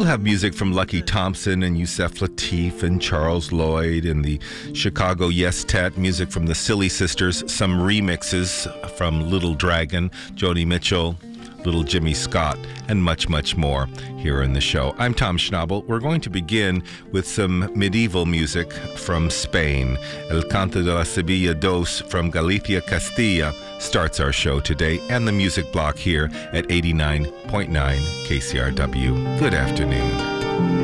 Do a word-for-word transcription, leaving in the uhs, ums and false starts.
have music from Lucky Thompson and Yusef Lateef and Charles Lloyd and the Chicago Yes Tet, music from the Silly Sisters, some remixes from Little Dragon, Joni Mitchell, Little Jimmy Scott, and much, much more here in the show. I'm Tom Schnabel. We're going to begin with some medieval music from Spain. El Canto de la Sevilla Dos from Galicia, Castilla starts our show today, and the music block here at eighty-nine point nine K C R W. Good afternoon.